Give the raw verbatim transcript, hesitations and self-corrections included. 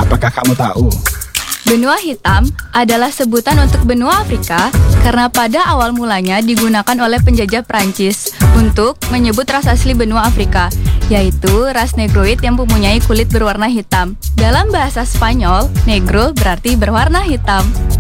Apakah kamu tahu? Benua hitam adalah sebutan untuk benua Afrika karena pada awal mulanya digunakan oleh penjajah Prancis untuk menyebut ras asli benua Afrika, yaitu ras Negroid yang mempunyai kulit berwarna hitam. Dalam bahasa Spanyol, negro berarti berwarna hitam.